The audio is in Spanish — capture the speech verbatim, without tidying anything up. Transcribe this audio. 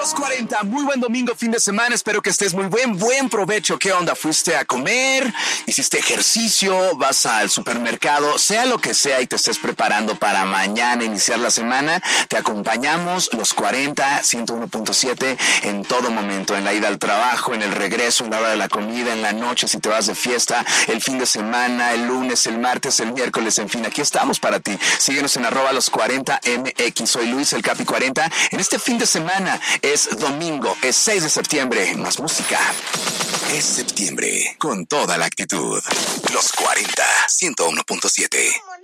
Los cuarenta, muy buen domingo, fin de semana. Espero que estés muy buen, buen provecho. ¿Qué onda? ¿Fuiste a comer? ¿Hiciste ejercicio? ¿Vas al supermercado? Sea lo que sea y te estés preparando para mañana iniciar la semana, te acompañamos los cuarenta, ciento uno punto siete en todo momento, en la ida al trabajo, en el regreso, en la hora de la comida, en la noche, si te vas de fiesta, el fin de semana, el lunes, el martes, el miércoles, en fin, aquí estamos para ti. Síguenos en arroba los cuarenta M X. Soy Luis, el Capi cuarenta. En este fin de semana es domingo, es seis de septiembre. Más música. Es septiembre con toda la actitud. Los cuarenta, ciento uno punto siete.